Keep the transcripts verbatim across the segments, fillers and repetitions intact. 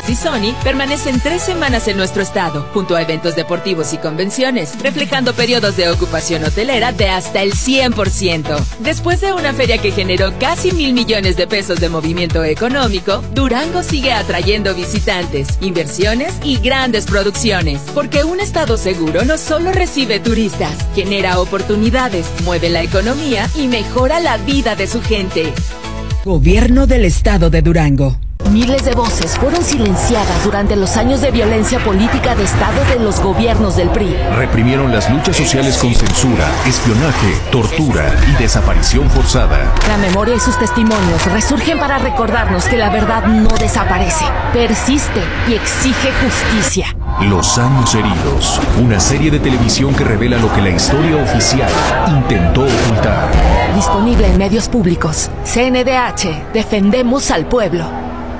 Xbox y Sony permanecen tres semanas en nuestro estado, junto a eventos deportivos y convenciones, reflejando periodos de ocupación hotelera de hasta el cien por ciento. Después de una feria que generó casi mil millones de pesos de movimiento económico, Durango sigue atrayendo visitantes, inversiones y grandes producciones, porque un estado seguro no solo recibe turistas, genera oportunidades, mueve la economía y mejora la vida de su gente. Gobierno del Estado de Durango. Miles de voces fueron silenciadas durante los años de violencia política de Estado de los gobiernos del P R I. Reprimieron las luchas sociales con censura, espionaje, tortura y desaparición forzada. La memoria y sus testimonios resurgen para recordarnos que la verdad no desaparece, persiste y exige justicia. Los años heridos, una serie de televisión que revela lo que la historia oficial intentó ocultar. Disponible en medios públicos. C N D H, defendemos al pueblo.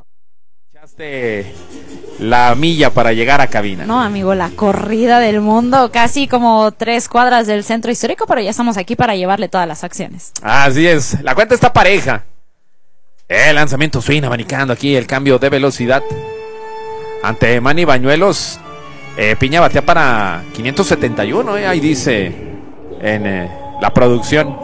La milla para llegar a cabina. No, amigo, la corrida del mundo, casi como tres cuadras del centro histórico, pero ya estamos aquí para llevarle todas las acciones. Así es, la cuenta está pareja. El lanzamiento swing abanicando aquí, el cambio de velocidad. Ante Manny Bañuelos, eh, Piña batea para quinientos setenta y uno, eh, ahí dice en eh, la producción.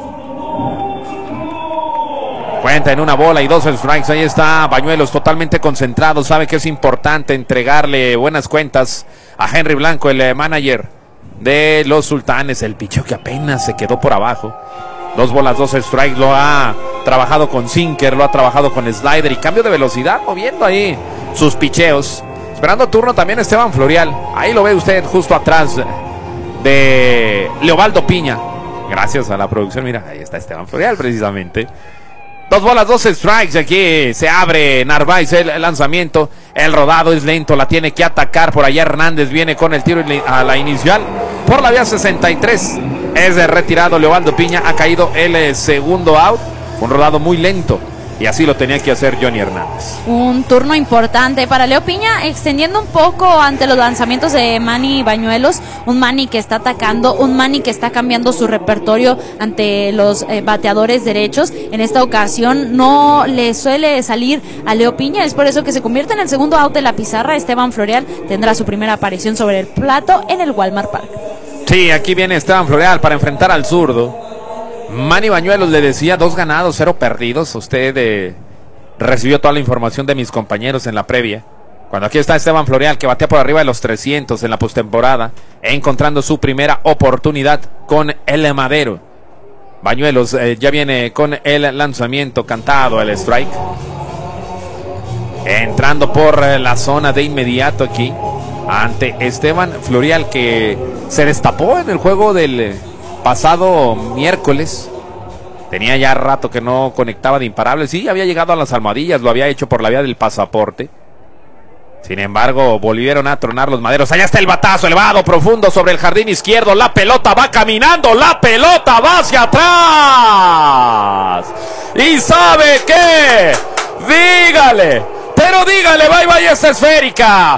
Cuenta en una bola y dos strikes. Ahí está Bañuelos totalmente concentrado. Sabe que es importante entregarle buenas cuentas a Henry Blanco, el eh, manager de los Sultanes. El picheo que apenas se quedó por abajo. Dos bolas, dos strikes. Lo ha trabajado con sinker, lo ha trabajado con slider y cambio de velocidad, moviendo ahí sus picheos. Esperando turno también Esteban Florial. Ahí lo ve usted justo atrás de Leobaldo Piña. Gracias a la producción. Mira, ahí está Esteban Florial precisamente. Dos bolas, dos strikes. Aquí se abre Narváez el lanzamiento. El rodado es lento, la tiene que atacar. Por allá Hernández viene con el tiro a la inicial. Por la vía sesenta y tres. Es de retirado Leobaldo Piña. Ha caído el segundo out. Un rodado muy lento. Y así lo tenía que hacer Johnny Hernández. Un turno importante para Leo Piña, extendiendo un poco ante los lanzamientos de Manny Bañuelos. Un Manny que está atacando, un Manny que está cambiando su repertorio ante los eh, bateadores derechos. En esta ocasión no le suele salir a Leo Piña, es por eso que se convierte en el segundo out de la pizarra. Esteban Florial tendrá su primera aparición sobre el plato en el Walmart Park. Sí, aquí viene Esteban Florial para enfrentar al zurdo. Manny Bañuelos, le decía, dos ganados, cero perdidos. Usted eh, recibió toda la información de mis compañeros en la previa. Cuando aquí está Esteban Florial, que batea por arriba de los trescientos en la postemporada, encontrando su primera oportunidad con el Madero. Bañuelos eh, ya viene con el lanzamiento cantado, el strike. Entrando por eh, la zona de inmediato aquí, ante Esteban Florial, que se destapó en el juego del Eh, pasado miércoles. Tenía ya rato que no conectaba de imparables. Sí, había llegado a las almohadillas, lo había hecho por la vía del pasaporte. Sin embargo, volvieron a tronar los maderos. Allá está el batazo elevado, profundo sobre el jardín izquierdo. La pelota va caminando, la pelota va hacia atrás. ¿Y sabe qué? Dígale, pero dígale, bye bye esta esférica,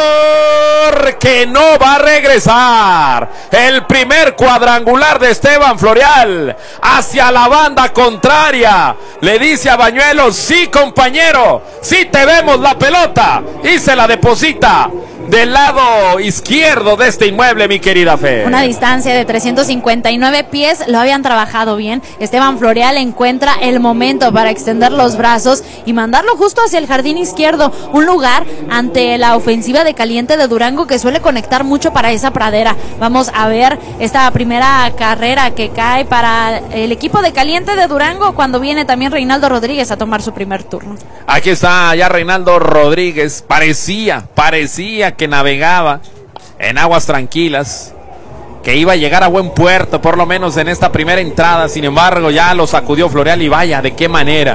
porque no va a regresar. El primer cuadrangular de Esteban Florial hacia la banda contraria. Le dice a Bañuelos, sí compañero, sí te vemos la pelota, y se la deposita del lado izquierdo de este inmueble, mi querida Fe. Una distancia de trescientos cincuenta y nueve pies, lo habían trabajado bien. Esteban Florial encuentra el momento para extender los brazos y mandarlo justo hacia el jardín izquierdo, un lugar ante la ofensiva de Caliente de Durango que suele conectar mucho para esa pradera. Vamos a ver esta primera carrera que cae para el equipo de Caliente de Durango, cuando viene también Reinaldo Rodríguez a tomar su primer turno. Aquí está ya Reinaldo Rodríguez. Parecía, parecía que navegaba en aguas tranquilas, que iba a llegar a buen puerto, por lo menos en esta primera entrada. Sin embargo, ya lo sacudió Florial, y vaya, de qué manera.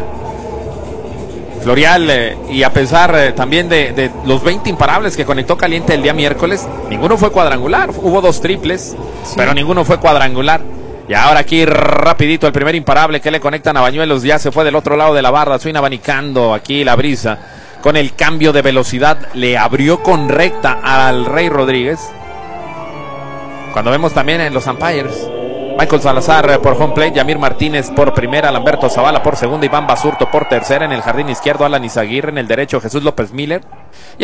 Florial, eh, y a pesar eh, también de, de los veinte imparables que conectó Caliente el día miércoles, ninguno fue cuadrangular. Hubo dos triples, sí, pero ninguno fue cuadrangular. Y ahora aquí rapidito el primer imparable que le conectan a Bañuelos, ya se fue del otro lado de la barra. Suena abanicando aquí la brisa con el cambio de velocidad. Le abrió con recta al Rey Rodríguez. Cuando vemos también en los umpires, Michael Salazar por home plate, Yamir Martínez por primera, Lamberto Zavala por segunda, Iván Basurto por tercera. En el jardín izquierdo, Alan Izaguirre. En el derecho, Jesús López Miller.